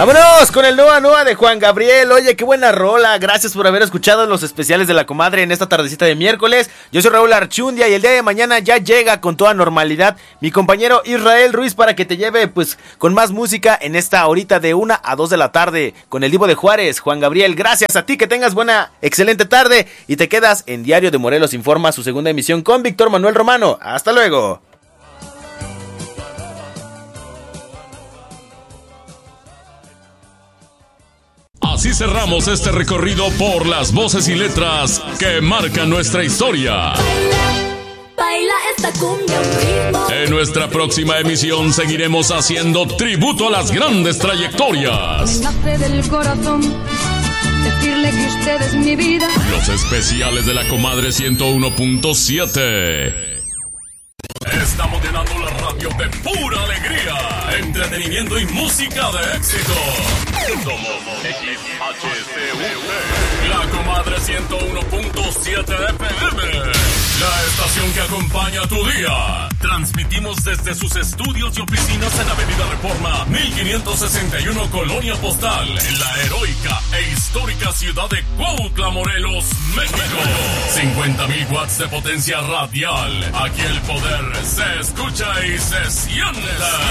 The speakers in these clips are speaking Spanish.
Vámonos con el Noa Noa de Juan Gabriel. Oye, qué buena rola. Gracias por haber escuchado los especiales de La Comadre en esta tardecita de miércoles. Yo soy Raúl Archundia y el día de mañana ya llega con toda normalidad mi compañero Israel Ruiz para que te lleve pues con más música en esta horita de 1 a 2 de la tarde con el Divo de Juárez, Juan Gabriel. Gracias a ti, que tengas buena, excelente tarde y te quedas en Diario de Morelos Informa, su segunda emisión con Víctor Manuel Romano. Hasta luego. Así cerramos este recorrido por las voces y letras que marcan nuestra historia. Baila esta cumbia un ritmo. En nuestra próxima emisión seguiremos haciendo tributo a las grandes trayectorias. Me nace del corazón decirle que usted es mi vida. Los especiales de La Comadre 101.7. Estamos llenando la radio de pura alegría, entretenimiento y música de éxito. Somos XHCUT, La Comadre 101.7 FM, la estación que acompaña tu día. Transmitimos desde sus estudios y oficinas en Avenida Reforma 1561, Colonia Postal, en la heroica e histórica ciudad de Cuautla, Morelos, México. 50,000 watts de potencia radial. Aquí el poder se escucha y se siente.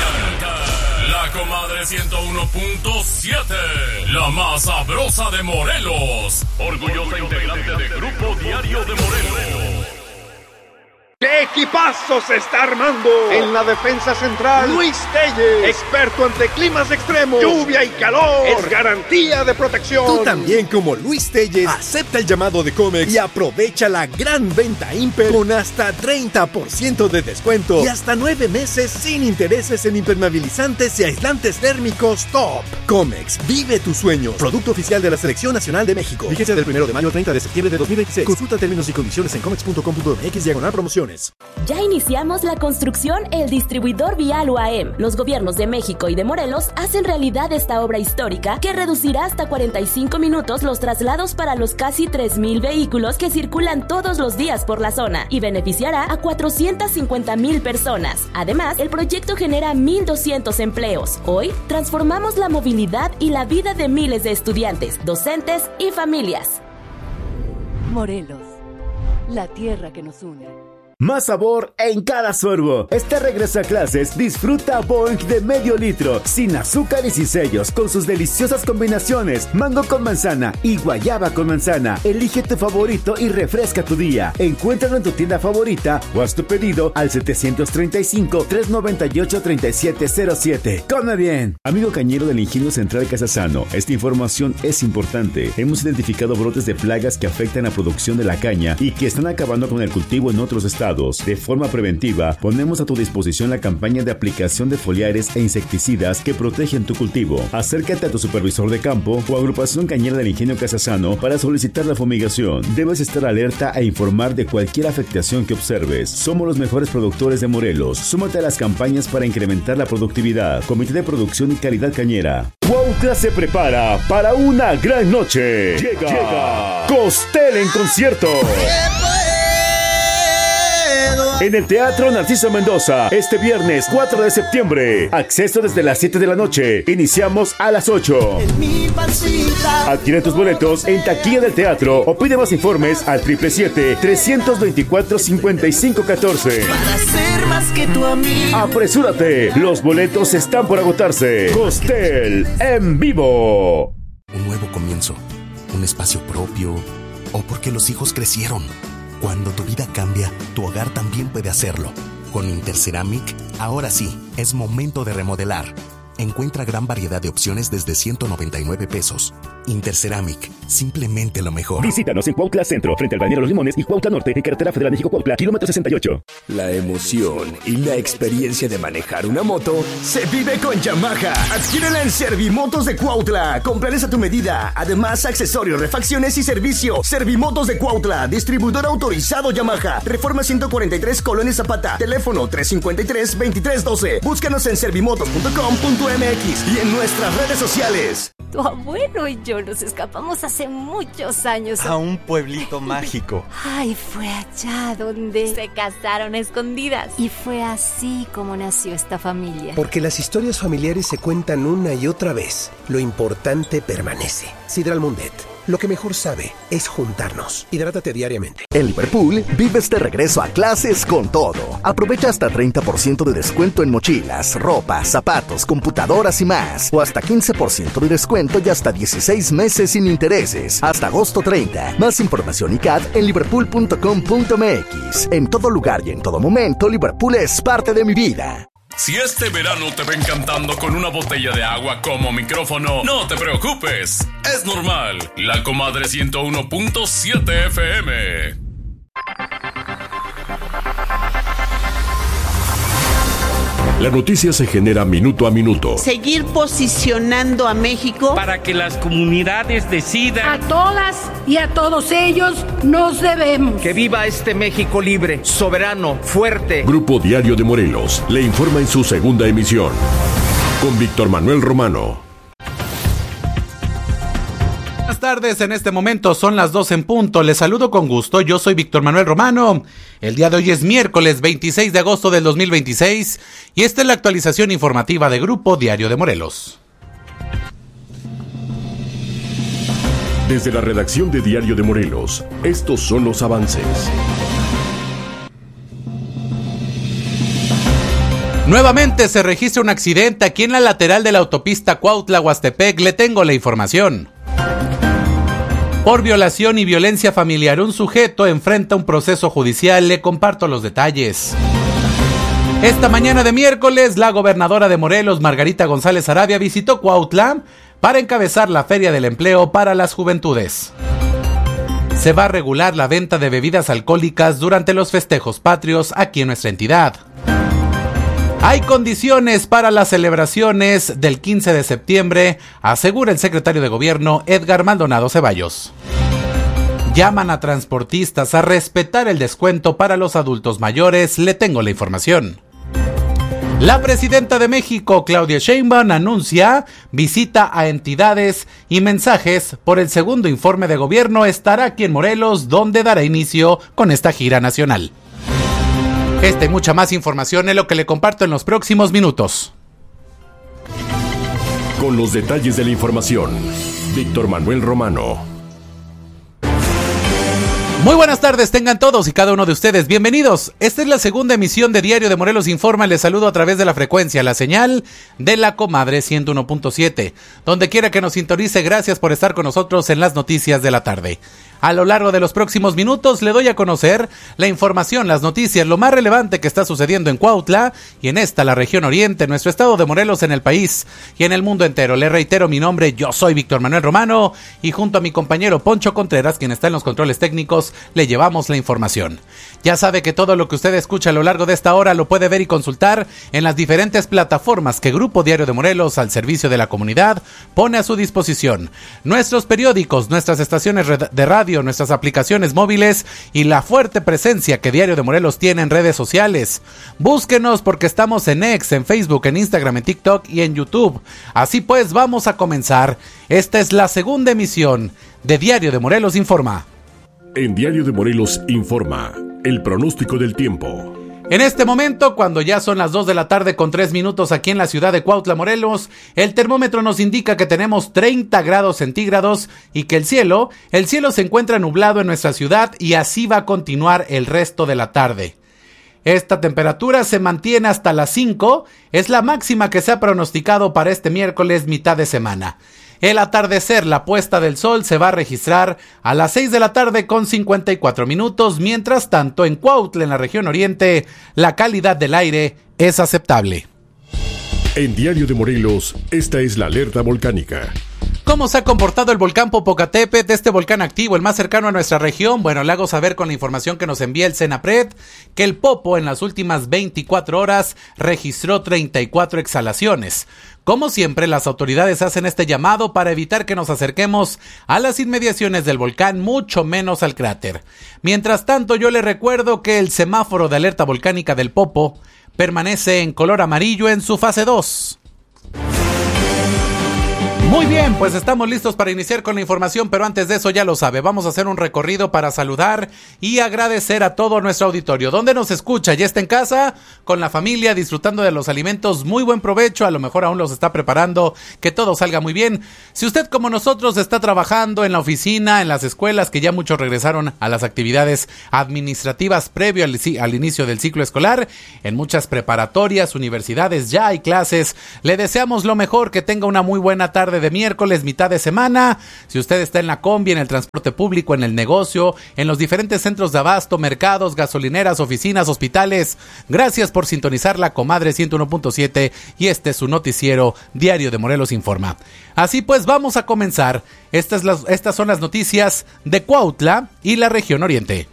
La Comadre 101.7, la más sabrosa de Morelos. Orgullosa integrante de Grupo Diario de Morelos. ¡Qué equipazo se está armando! En la defensa central, Luis Telles, experto ante climas extremos, lluvia y calor, es garantía de protección. Tú también, como Luis Telles, acepta el llamado de Comex y aprovecha la gran venta Imper con hasta 30% de descuento y hasta 9 meses sin intereses en impermeabilizantes y aislantes térmicos top. Comex, vive tus sueños. Producto oficial de la Selección Nacional de México. Vigencia del 1 de mayo al 30 de septiembre de 2026. Consulta términos y condiciones en comex.com.mx/promociones. Ya iniciamos la construcción El Distribuidor Vial UAM. Los gobiernos de México y de Morelos hacen realidad esta obra histórica que reducirá hasta 45 minutos los traslados para los casi 3,000 vehículos que circulan todos los días por la zona y beneficiará a 450,000 personas. Además, el proyecto genera 1,200 empleos. Hoy, transformamos la movilidad y la vida de miles de estudiantes, docentes y familias. Morelos, la tierra que nos une. Más sabor en cada sorbo. Este regreso a clases, disfruta Boing de medio litro, sin azúcar y sin sellos, con sus deliciosas combinaciones, mango con manzana y guayaba con manzana. Elige tu favorito y refresca tu día. Encuéntralo en tu tienda favorita o haz tu pedido al 735-398-3707. ¡Come bien! Amigo cañero del Ingenio Central Casasano, esta información es importante. Hemos identificado brotes de plagas que afectan la producción de la caña y que están acabando con el cultivo en otros estados. De forma preventiva, ponemos a tu disposición la campaña de aplicación de foliares e insecticidas que protegen tu cultivo. Acércate a tu supervisor de campo o agrupación cañera del Ingenio Casasano para solicitar la fumigación. Debes estar alerta e informar de cualquier afectación que observes. Somos los mejores productores de Morelos. Súmate a las campañas para incrementar la productividad. Comité de Producción y Calidad Cañera. Cuautla se prepara para una gran noche. Llega Costel en concierto. En el Teatro Narciso Mendoza, este viernes 4 de septiembre. Acceso desde las 7 de la noche. Iniciamos a las 8. Adquiere tus boletos en taquilla del teatro o pide más informes al 777-324-5514. Para ser más que tu amigo. Apresúrate, los boletos están por agotarse. Costel en vivo. Un nuevo comienzo, un espacio propio, o porque los hijos crecieron. Cuando tu vida cambia, tu hogar también puede hacerlo. Con Interceramic, ahora sí, es momento de remodelar. Encuentra gran variedad de opciones desde 199 pesos. Interceramic, simplemente lo mejor. Visítanos en Cuautla Centro, frente al Balneario Los Limones y Cuautla Norte, en Carretera Federal México-Cuautla, kilómetro 68. La emoción y la experiencia de manejar una moto se vive con Yamaha. Adquiérela en Servimotos de Cuautla. Cómprales a tu medida. Además, accesorios, refacciones y servicio. Servimotos de Cuautla, distribuidor autorizado Yamaha. Reforma 143, Colonia Zapata. Teléfono 353-2312. Búscanos en servimotos.com.mx y en nuestras redes sociales. Tu abuelo y yo nos escapamos hace muchos años a un pueblito mágico. Ay, fue allá donde se casaron a escondidas. Y fue así como nació esta familia. Porque las historias familiares se cuentan una y otra vez. Lo importante permanece. Sidral Mundet. Lo que mejor sabe es juntarnos. Hidrátate diariamente. En Liverpool, vives de regreso a clases con todo. Aprovecha hasta 30% de descuento en mochilas, ropa, zapatos, computadoras y más. O hasta 15% de descuento y hasta 16 meses sin intereses. Hasta agosto 30. Más información y CAD en liverpool.com.mx. En todo lugar y en todo momento, Liverpool es parte de mi vida. Si este verano te ven cantando con una botella de agua como micrófono, no te preocupes, es normal. La Comadre 101.7 FM. La noticia se genera minuto a minuto. Seguir posicionando a México para que las comunidades decidan. A todas y a todos ellos nos debemos. Que viva este México libre, soberano, fuerte. Grupo Diario de Morelos le informa en su segunda emisión. Con Víctor Manuel Romano. Buenas tardes, en este momento son las 2 en punto. Les saludo con gusto, yo soy Víctor Manuel Romano. El día de hoy es miércoles 26 de agosto del 2026 y esta es la actualización informativa de Grupo Diario de Morelos. Desde la redacción de Diario de Morelos, estos son los avances. Nuevamente se registra un accidente aquí en la lateral de la autopista Cuautla-Huastepec. Le tengo la información. Por violación y violencia familiar, un sujeto enfrenta un proceso judicial. Le comparto los detalles. Esta mañana de miércoles, la gobernadora de Morelos, Margarita González Arabia, visitó Cuautla para encabezar la Feria del Empleo para las Juventudes. Se va a regular la venta de bebidas alcohólicas durante los festejos patrios aquí en nuestra entidad. Hay condiciones para las celebraciones del 15 de septiembre, asegura el secretario de Gobierno Edgar Maldonado Ceballos. Llaman a transportistas a respetar el descuento para los adultos mayores. Le tengo la información. La presidenta de México, Claudia Sheinbaum, anuncia visita a entidades y mensajes por el segundo informe de gobierno. Estará aquí en Morelos, donde dará inicio con esta gira nacional. Esta y mucha más información es lo que le comparto en los próximos minutos. Con los detalles de la información, Víctor Manuel Romano. Muy buenas tardes, tengan todos y cada uno de ustedes bienvenidos. Esta es la segunda emisión de Diario de Morelos Informa. Les saludo a través de la frecuencia, la señal de la Comadre 101.7. Donde quiera que nos sintonice, gracias por estar con nosotros en las noticias de la tarde. A lo largo de los próximos minutos le doy a conocer la información, las noticias, lo más relevante que está sucediendo en Cuautla y en esta, la región oriente, nuestro estado de Morelos, en el país y en el mundo entero. Le reitero mi nombre, yo soy Víctor Manuel Romano y junto a mi compañero Poncho Contreras, quien está en los controles técnicos, le llevamos la información. Ya sabe que todo lo que usted escucha a lo largo de esta hora lo puede ver y consultar en las diferentes plataformas que Grupo Diario de Morelos, al servicio de la comunidad, pone a su disposición. Nuestros periódicos, nuestras estaciones de radio, nuestras aplicaciones móviles y la fuerte presencia que Diario de Morelos tiene en redes sociales. Búsquenos porque estamos en X, en Facebook, en Instagram, en TikTok y en YouTube. Así pues, vamos a comenzar. Esta es la segunda emisión de Diario de Morelos Informa. En Diario de Morelos Informa, el pronóstico del tiempo. En este momento, cuando ya son las 2 de la tarde con 3 minutos aquí en la ciudad de Cuautla, Morelos, el termómetro nos indica que tenemos 30 grados centígrados y que el cielo se encuentra nublado en nuestra ciudad y así va a continuar el resto de la tarde. Esta temperatura se mantiene hasta las 5, es la máxima que se ha pronosticado para este miércoles mitad de semana. El atardecer, la puesta del sol, se va a registrar a las 6 de la tarde con 54 minutos. Mientras tanto, en Cuautla, en la región oriente, la calidad del aire es aceptable. En Diario de Morelos, esta es la alerta volcánica. ¿Cómo se ha comportado el volcán Popocatépetl, este volcán activo, el más cercano a nuestra región? Bueno, le hago saber con la información que nos envía el Senapred que el Popo en las últimas 24 horas registró 34 exhalaciones. Como siempre, las autoridades hacen este llamado para evitar que nos acerquemos a las inmediaciones del volcán, mucho menos al cráter. Mientras tanto, yo le recuerdo que el semáforo de alerta volcánica del Popo permanece en color amarillo en su fase 2. Muy bien, pues estamos listos para iniciar con la información, pero antes de eso ya lo sabe, vamos a hacer un recorrido para saludar y agradecer a todo nuestro auditorio. ¿Dónde nos escucha? ¿Ya está en casa? ¿Con la familia? ¿Disfrutando de los alimentos? Muy buen provecho, a lo mejor aún los está preparando, que todo salga muy bien. Si usted como nosotros está trabajando en la oficina, en las escuelas, que ya muchos regresaron a las actividades administrativas previo al inicio del ciclo escolar, en muchas preparatorias, universidades ya hay clases, le deseamos lo mejor, que tenga una muy buena tarde de miércoles, mitad de semana. Si usted está en la combi, en el transporte público, en el negocio, en los diferentes centros de abasto, mercados, gasolineras, oficinas, hospitales, gracias por sintonizar la Comadre 101.7 y este es su noticiero Diario de Morelos Informa. Así pues, vamos a comenzar. Estas son las noticias de Cuautla y la región oriente.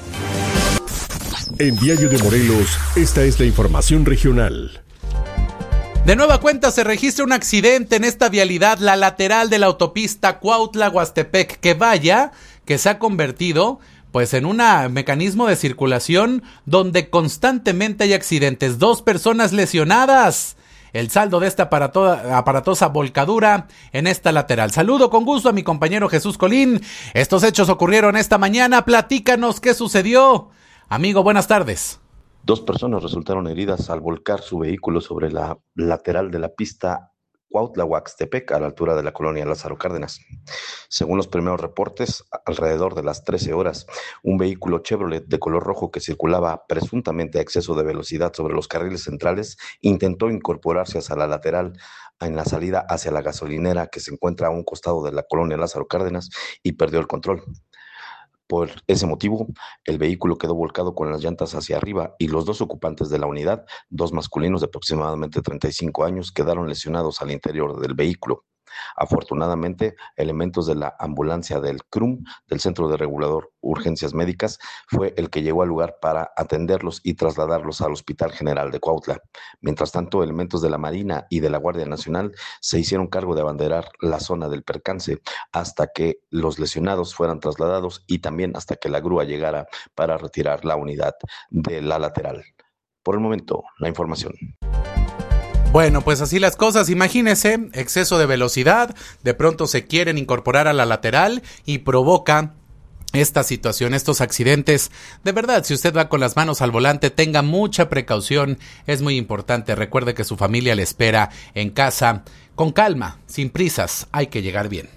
En Diario de Morelos, esta es la información regional. De nueva cuenta se registra un accidente en esta vialidad, la lateral de la autopista Cuautla-Huastepec, que se ha convertido pues en un mecanismo de circulación donde constantemente hay accidentes. 2 personas lesionadas. El saldo de esta aparatosa volcadura en esta lateral. Saludo con gusto a mi compañero Jesús Colín. Estos hechos ocurrieron esta mañana. Platícanos qué sucedió. Amigo, buenas tardes. 2 personas resultaron heridas al volcar su vehículo sobre la lateral de la pista Cuautla-Huastepec, a la altura de la colonia Lázaro Cárdenas. Según los primeros reportes, alrededor de las 13 horas, un vehículo Chevrolet de color rojo que circulaba presuntamente a exceso de velocidad sobre los carriles centrales intentó incorporarse hacia la lateral en la salida hacia la gasolinera que se encuentra a un costado de la colonia Lázaro Cárdenas y perdió el control. Por ese motivo, el vehículo quedó volcado con las llantas hacia arriba y los 2 ocupantes de la unidad, 2 masculinos de aproximadamente 35 años, quedaron lesionados al interior del vehículo. Afortunadamente, elementos de la ambulancia del CRUM, del Centro de Regulador Urgencias Médicas, fue el que llegó al lugar para atenderlos y trasladarlos al Hospital General de Cuautla. Mientras tanto, elementos de la Marina y de la Guardia Nacional se hicieron cargo de abanderar la zona del percance hasta que los lesionados fueran trasladados y también hasta que la grúa llegara para retirar la unidad de la lateral. Por el momento, la información. Bueno, pues así las cosas, imagínese, exceso de velocidad, de pronto se quieren incorporar a la lateral y provoca esta situación, estos accidentes. De verdad, si usted va con las manos al volante, tenga mucha precaución, es muy importante. Recuerde que su familia le espera en casa, con calma, sin prisas, hay que llegar bien.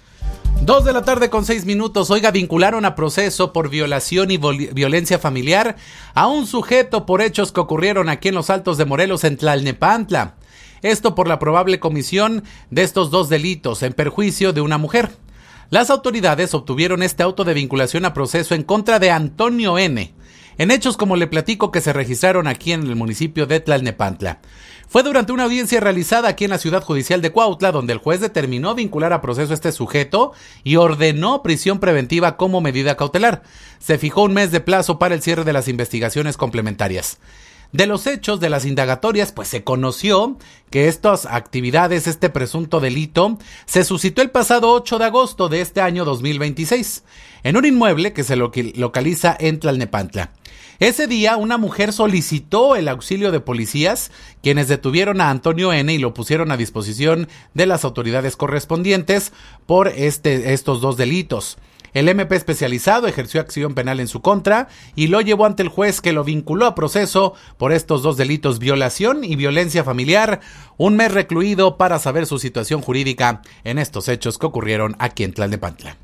2:06 p.m. Oiga, vincularon a proceso por violación y violencia familiar a un sujeto por hechos que ocurrieron aquí en los Altos de Morelos, en Tlalnepantla. Esto por la probable comisión de estos 2 delitos en perjuicio de una mujer. Las autoridades obtuvieron este auto de vinculación a proceso en contra de Antonio N., en hechos como le platico que se registraron aquí en el municipio de Tlalnepantla. Fue durante una audiencia realizada aquí en la ciudad judicial de Cuautla, donde el juez determinó vincular a proceso a este sujeto y ordenó prisión preventiva como medida cautelar. Se fijó 1 mes de plazo para el cierre de las investigaciones complementarias. De los hechos de las indagatorias, pues se conoció que estas actividades, este presunto delito, se suscitó el pasado 8 de agosto de este año 2026, en un inmueble que se localiza en Tlalnepantla. Ese día, una mujer solicitó el auxilio de policías, quienes detuvieron a Antonio N. y lo pusieron a disposición de las autoridades correspondientes por estos 2 delitos. El MP especializado ejerció acción penal en su contra y lo llevó ante el juez, que lo vinculó a proceso por estos 2 delitos, violación y violencia familiar, 1 mes recluido para saber su situación jurídica en estos hechos que ocurrieron aquí en Tlalnepantla.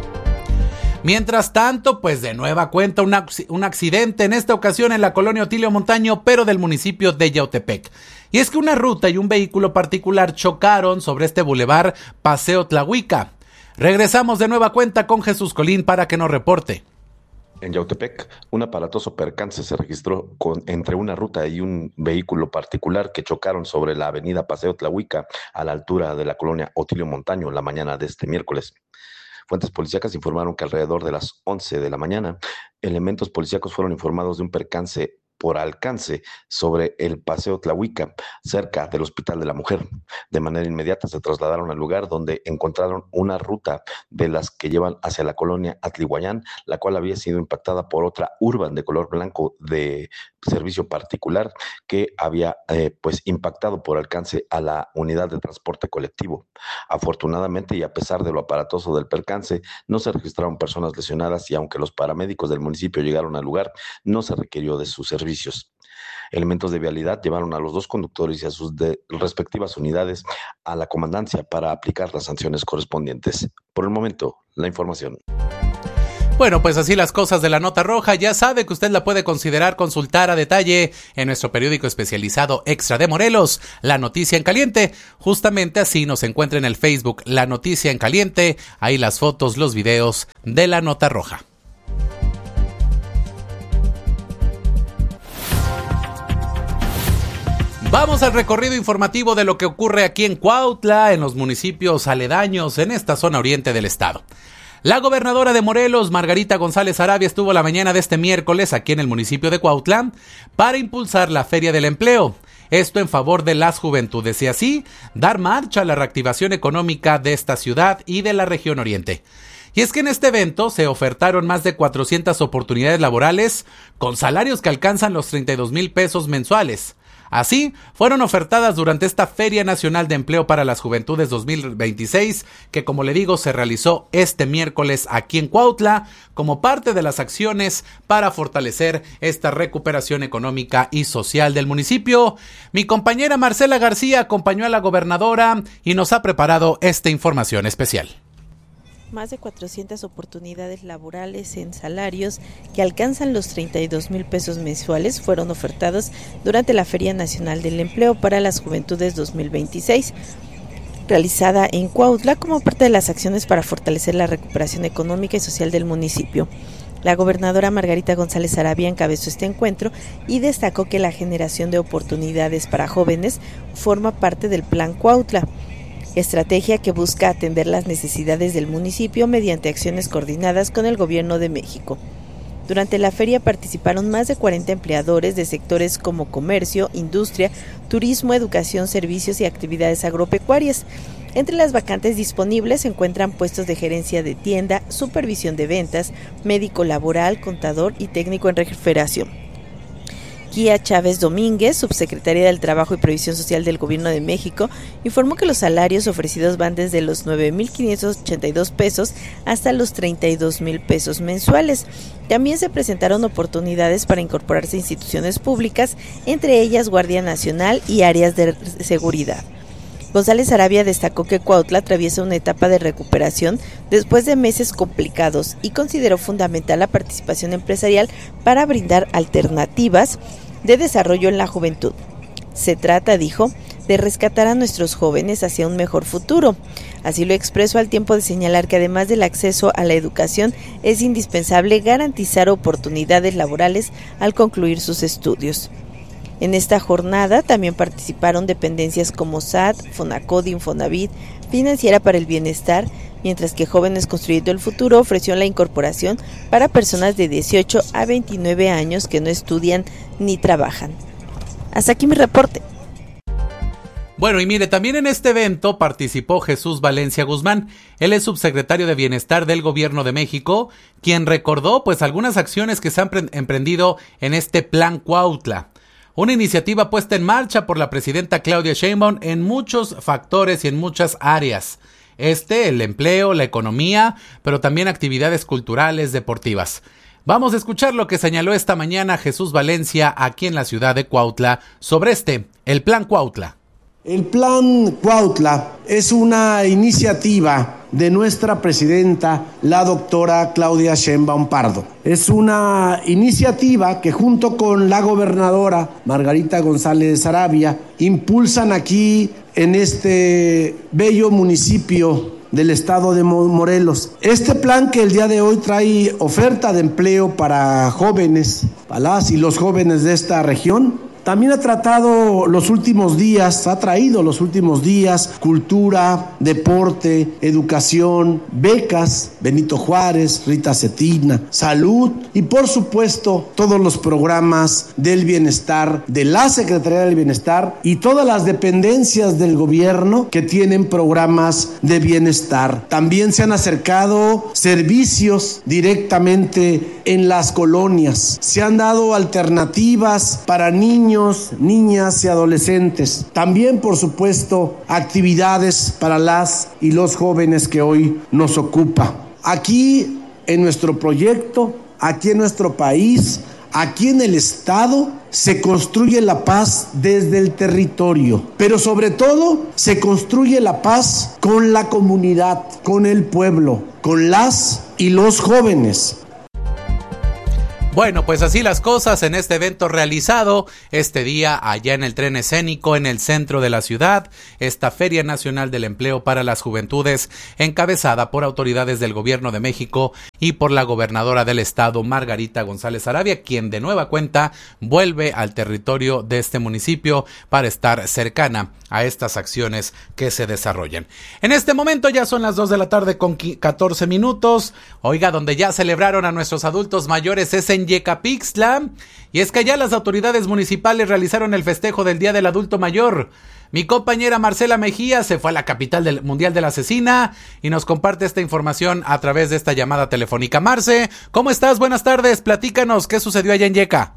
Mientras tanto, pues de nueva cuenta un accidente, en esta ocasión en la colonia Otilio Montaño, pero del municipio de Yautepec. Y es que una ruta y un vehículo particular chocaron sobre este bulevar Paseo Tlahuica. Regresamos de nueva cuenta con Jesús Colín para que nos reporte. En Yautepec, un aparatoso percance se registró entre una ruta y un vehículo particular que chocaron sobre la avenida Paseo Tlahuica, a la altura de la colonia Otilio Montaño, la mañana de este miércoles. Fuentes policíacas informaron que alrededor de las 11 de la mañana, elementos policíacos fueron informados de un percance por alcance sobre el Paseo Tlahuica, cerca del Hospital de la Mujer. De manera inmediata se trasladaron al lugar, donde encontraron una ruta de las que llevan hacia la colonia Atlihuayán, la cual había sido impactada por otra urban de color blanco de servicio particular que había impactado por alcance a la unidad de transporte colectivo. Afortunadamente, y a pesar de lo aparatoso del percance, no se registraron personas lesionadas y aunque los paramédicos del municipio llegaron al lugar, no se requirió de sus servicios. Elementos de vialidad llevaron a los dos conductores y a sus respectivas unidades a la comandancia para aplicar las sanciones correspondientes. Por el momento, la información. Bueno, pues así las cosas de la Nota Roja. Ya sabe que usted la puede consultar a detalle en nuestro periódico especializado Extra de Morelos, La Noticia en Caliente. Justamente así nos encuentra en el Facebook La Noticia en Caliente. Ahí las fotos, los videos de la Nota Roja. Vamos al recorrido informativo de lo que ocurre aquí en Cuautla, en los municipios aledaños, en esta zona oriente del estado. La gobernadora de Morelos, Margarita González Arabia, estuvo la mañana de este miércoles aquí en el municipio de Cuautla para impulsar la Feria del Empleo. Esto en favor de las juventudes y así dar marcha a la reactivación económica de esta ciudad y de la región oriente. Y es que en este evento se ofertaron más de 400 oportunidades laborales con salarios que alcanzan los 32,000 pesos mensuales. Así, fueron ofertadas durante esta Feria Nacional de Empleo para las Juventudes 2026, que como le digo, se realizó este miércoles aquí en Cuautla, como parte de las acciones para fortalecer esta recuperación económica y social del municipio. Mi compañera Marcela García acompañó a la gobernadora y nos ha preparado esta información especial. Más de 400 oportunidades laborales en salarios que alcanzan los 32,000 pesos mensuales fueron ofertados durante la Feria Nacional del Empleo para las Juventudes 2026, realizada en Cuautla como parte de las acciones para fortalecer la recuperación económica y social del municipio. La gobernadora Margarita González Arabia encabezó este encuentro y destacó que la generación de oportunidades para jóvenes forma parte del Plan Cuautla, estrategia que busca atender las necesidades del municipio mediante acciones coordinadas con el Gobierno de México. Durante la feria participaron más de 40 empleadores de sectores como comercio, industria, turismo, educación, servicios y actividades agropecuarias. Entre las vacantes disponibles se encuentran puestos de gerencia de tienda, supervisión de ventas, médico laboral, contador y técnico en refrigeración. Kia Chávez Domínguez, subsecretaria del Trabajo y Previsión Social del Gobierno de México, informó que los salarios ofrecidos van desde los 9,582 pesos hasta los 32,000 pesos mensuales. También se presentaron oportunidades para incorporarse a instituciones públicas, entre ellas Guardia Nacional y áreas de seguridad. González Arabia destacó que Cuautla atraviesa una etapa de recuperación después de meses complicados y consideró fundamental la participación empresarial para brindar alternativas de desarrollo en la juventud. Se trata, dijo, de rescatar a nuestros jóvenes hacia un mejor futuro. Así lo expresó al tiempo de señalar que además del acceso a la educación es indispensable garantizar oportunidades laborales al concluir sus estudios. En esta jornada también participaron dependencias como SAT, Fonacod, Infonavit, Financiera para el Bienestar, mientras que Jóvenes Construyendo el Futuro ofreció la incorporación para personas de 18 a 29 años que no estudian ni trabajan. Hasta aquí mi reporte. Bueno, y mire, también en este evento participó Jesús Valencia Guzmán. Él es subsecretario de Bienestar del Gobierno de México, quien recordó pues algunas acciones que se han emprendido en este Plan Cuautla. Una iniciativa puesta en marcha por la presidenta Claudia Sheinbaum en muchos factores y en muchas áreas. El empleo, la economía, pero también actividades culturales, deportivas. Vamos a escuchar lo que señaló esta mañana Jesús Valencia aquí en la ciudad de Cuautla sobre el Plan Cuautla. El Plan Cuautla es una iniciativa de nuestra presidenta, la doctora Claudia Sheinbaum Pardo. Es una iniciativa que junto con la gobernadora Margarita González Arabia impulsan aquí en este bello municipio del estado de Morelos. Este plan que el día de hoy trae oferta de empleo para jóvenes, para las y los jóvenes de esta región, También ha traído los últimos días cultura, deporte, educación, becas, Benito Juárez, Rita Cetina, salud y por supuesto todos los programas del bienestar de la Secretaría del Bienestar y todas las dependencias del gobierno que tienen programas de bienestar. También se han acercado servicios directamente en las colonias. Se han dado alternativas para niños, niñas y adolescentes. También, por supuesto, actividades para las y los jóvenes que hoy nos ocupa. Aquí, en nuestro proyecto, aquí en nuestro país, aquí en el Estado, se construye la paz desde el territorio, pero sobre todo se construye la paz con la comunidad, con el pueblo, con las y los jóvenes. Bueno, pues así las cosas en este evento realizado este día allá en el Tren Escénico, en el centro de la ciudad, esta Feria Nacional del Empleo para las Juventudes, encabezada por autoridades del Gobierno de México y por la gobernadora del estado, Margarita González Arabia, quien de nueva cuenta vuelve al territorio de este municipio para estar cercana a estas acciones que se desarrollan. En este momento ya son las 2 de la tarde con 14 minutos. Oiga, donde ya celebraron a nuestros adultos mayores es en Yecapixtla, y es que ya las autoridades municipales realizaron el festejo del Día del Adulto Mayor. Mi compañera Marcela Mejía se fue a la capital mundial de la cecina y nos comparte esta información a través de esta llamada telefónica. Marce, ¿cómo estás? Buenas tardes, platícanos qué sucedió allá en Yeca.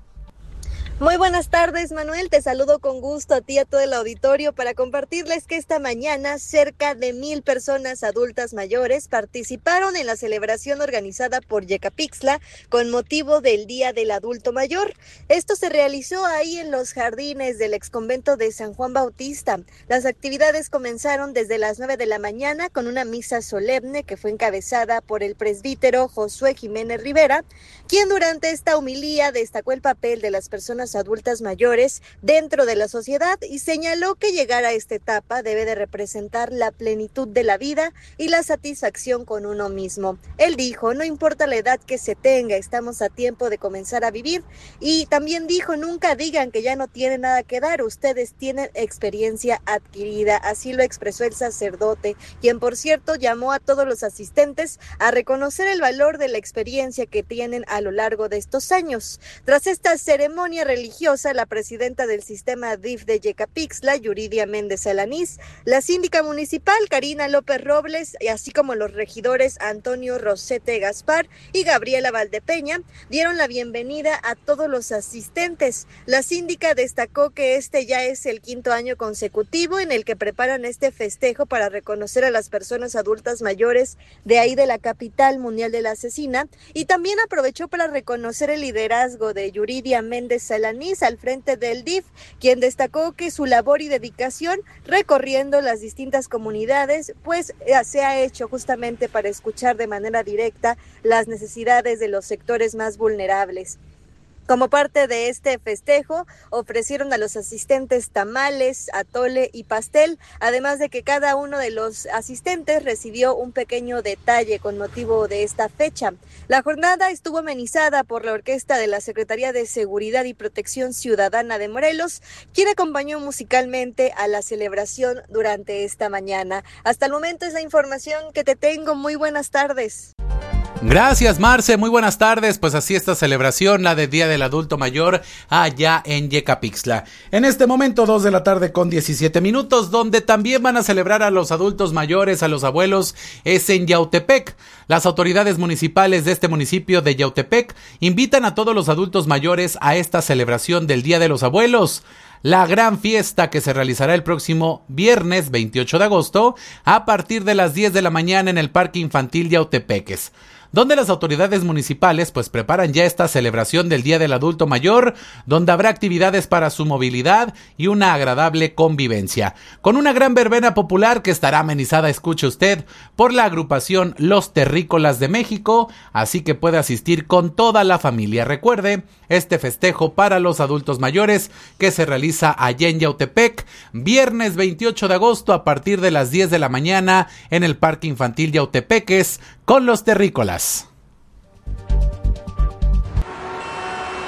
Muy buenas tardes, Manuel, te saludo con gusto a ti y a todo el auditorio para compartirles que esta mañana cerca de 1,000 personas adultas mayores participaron en la celebración organizada por Yecapixtla con motivo del Día del Adulto Mayor. Esto se realizó ahí en los jardines del exconvento de San Juan Bautista. Las actividades comenzaron desde las 9 de la mañana con una misa solemne que fue encabezada por el presbítero Josué Jiménez Rivera, quien durante esta homilía destacó el papel de las personas adultas mayores dentro de la sociedad y señaló que llegar a esta etapa debe de representar la plenitud de la vida y la satisfacción con uno mismo. Él dijo, no importa la edad que se tenga, estamos a tiempo de comenzar a vivir, y también dijo, nunca digan que ya no tienen nada que dar, ustedes tienen experiencia adquirida. Así lo expresó el sacerdote, quien por cierto llamó a todos los asistentes a reconocer el valor de la experiencia que tienen a lo largo de estos años. Tras esta ceremonia religiosa, la presidenta del sistema DIF de Yecapixtla, Yuridia Méndez Alanís, la síndica municipal Karina López Robles, y así como los regidores Antonio Rosete Gaspar y Gabriela Valdepeña, dieron la bienvenida a todos los asistentes. La síndica destacó que este ya es el 5º año consecutivo en el que preparan este festejo para reconocer a las personas adultas mayores de ahí de la capital mundial de la cecina, y también aprovechó para reconocer el liderazgo de Yuridia Méndez Alanís al frente del DIF, quien destacó que su labor y dedicación recorriendo las distintas comunidades pues se ha hecho justamente para escuchar de manera directa las necesidades de los sectores más vulnerables. Como parte de este festejo, ofrecieron a los asistentes tamales, atole y pastel, además de que cada uno de los asistentes recibió un pequeño detalle con motivo de esta fecha. La jornada estuvo amenizada por la orquesta de la Secretaría de Seguridad y Protección Ciudadana de Morelos, quien acompañó musicalmente a la celebración durante esta mañana. Hasta el momento es la información que te tengo. Muy buenas tardes. Gracias, Marce, muy buenas tardes. Pues así esta celebración, la de Día del Adulto Mayor allá en Yecapixtla. En este momento 2 de la tarde con 17 minutos, donde también van a celebrar a los adultos mayores, a los abuelos, es en Yautepec. Las autoridades municipales de este municipio de Yautepec invitan a todos los adultos mayores a esta celebración del Día de los Abuelos. La gran fiesta que se realizará el próximo viernes 28 de agosto a partir de las 10 de la mañana en el Parque Infantil Yautepeques, donde las autoridades municipales pues preparan ya esta celebración del Día del Adulto Mayor, donde habrá actividades para su movilidad y una agradable convivencia, con una gran verbena popular que estará amenizada, escuche usted, por la agrupación Los Terrícolas de México, así que puede asistir con toda la familia. Recuerde, este festejo para los adultos mayores que se realiza allá en Yautepec, viernes 28 de agosto a partir de las 10 de la mañana en el Parque Infantil Yautepeques con Los Terrícolas.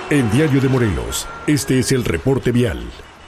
En Diario de Morelos, este es el reporte vial.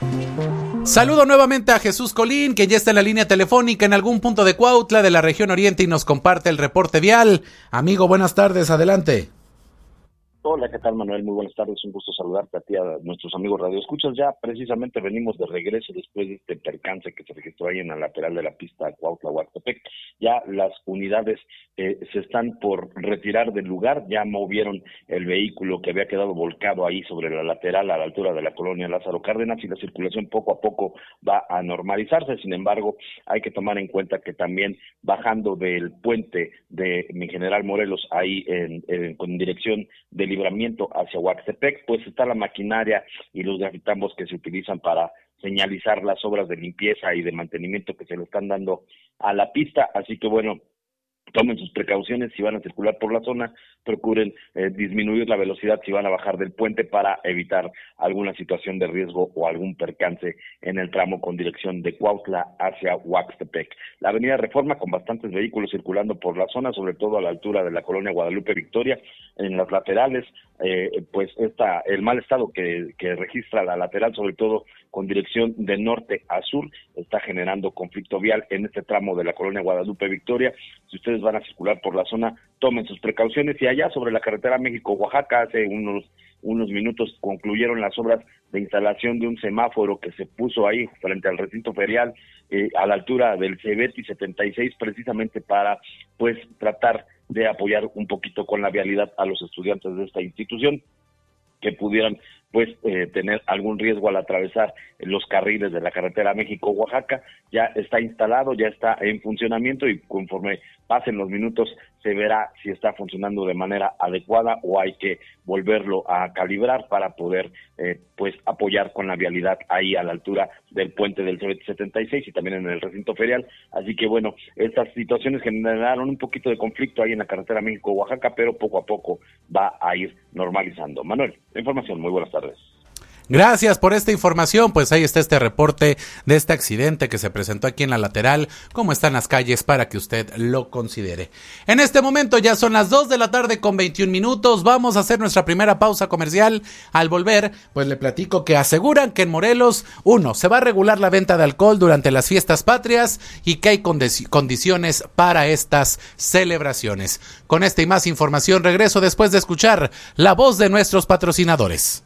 Saludo nuevamente a Jesús Colín, que ya está en la línea telefónica en algún punto de Cuautla, de la región oriente, y nos comparte el reporte vial. Amigo, buenas tardes, adelante. Hola, ¿qué tal, Manuel? Muy buenas tardes, un gusto saludarte a ti, a nuestros amigos radioescuchas. Ya precisamente venimos de regreso después de este percance que se registró ahí en la lateral de la pista Cuautla-Huastepec. Ya las unidades se están por retirar del lugar, ya movieron el vehículo que había quedado volcado ahí sobre la lateral a la altura de la colonia Lázaro Cárdenas, y la circulación poco a poco va a normalizarse. Sin embargo, hay que tomar en cuenta que también bajando del puente de mi General Morelos, ahí con dirección de Libramiento hacia Huastepec, pues está la maquinaria y los grafitambos que se utilizan para señalizar las obras de limpieza y de mantenimiento que se le están dando a la pista. Así que bueno, tomen sus precauciones si van a circular por la zona, procuren disminuir la velocidad si van a bajar del puente para evitar alguna situación de riesgo o algún percance en el tramo con dirección de Cuautla hacia Huastepec. La avenida Reforma, con bastantes vehículos circulando por la zona, sobre todo a la altura de la colonia Guadalupe Victoria, en las laterales, pues el mal estado que registra la lateral, sobre todo con dirección de norte a sur, está generando conflicto vial en este tramo de la colonia Guadalupe Victoria. Si ustedes van a circular por la zona, tomen sus precauciones. Y allá sobre la carretera México-Oaxaca, hace unos minutos concluyeron las obras de instalación de un semáforo que se puso ahí frente al recinto ferial, a la altura del Cebeti 76, precisamente para pues tratar de apoyar un poquito con la vialidad a los estudiantes de esta institución que pudieran pues tener algún riesgo al atravesar los carriles de la carretera México-Oaxaca. Ya está instalado, ya está en funcionamiento, y conforme pasen los minutos se verá si está funcionando de manera adecuada o hay que volverlo a calibrar para poder pues apoyar con la vialidad ahí a la altura del puente del Cebeti 76 y también en el recinto ferial. Así que bueno, estas situaciones generaron un poquito de conflicto ahí en la carretera México-Oaxaca, pero poco a poco va a ir normalizando. Manuel, información, muy buenas tardes. Gracias por esta información. Pues ahí está este reporte de este accidente que se presentó aquí en la lateral, cómo están las calles para que usted lo considere. En este momento ya son las 2 de la tarde con 21 minutos. Vamos a hacer nuestra primera pausa comercial. Al volver, pues le platico que aseguran que en Morelos, se va a regular la venta de alcohol durante las fiestas patrias y que hay condiciones para estas celebraciones. Con esta y más información regreso después de escuchar la voz de nuestros patrocinadores.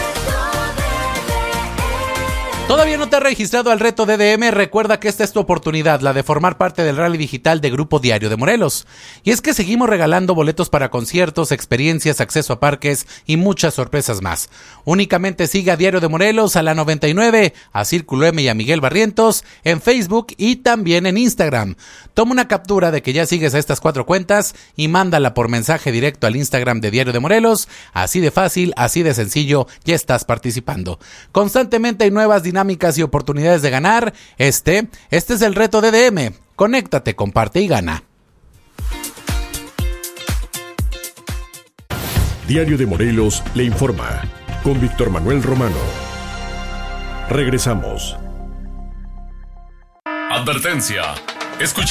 ¿Todavía no te has registrado al reto DDM? Recuerda que esta es tu oportunidad, la de formar parte del rally digital de Grupo Diario de Morelos. Y es que seguimos regalando boletos para conciertos, experiencias, acceso a parques y muchas sorpresas más. Únicamente sigue a Diario de Morelos, a la 99, a Círculo M y a Miguel Barrientos en Facebook y también en Instagram. Toma una captura de que ya sigues a estas 4 cuentas y mándala por mensaje directo al Instagram de Diario de Morelos. Así de fácil, así de sencillo, ya estás participando. Constantemente hay nuevas dinámicas y oportunidades de ganar. Este es el reto DDM. Conéctate, comparte y gana. Diario de Morelos le informa con Víctor Manuel Romano. Regresamos. Advertencia. Escucha